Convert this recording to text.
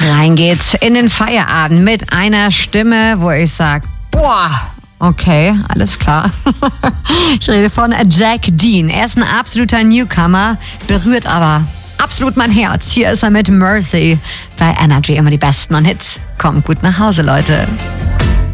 Rein geht's in den Feierabend mit einer Stimme, wo ich sage, boah, okay, alles klar. Ich rede von Jack Dean. Er ist ein absoluter Newcomer, berührt aber absolut mein Herz. Hier ist er mit Mercy bei Energy, immer die besten Hits. Kommt gut nach Hause, Leute.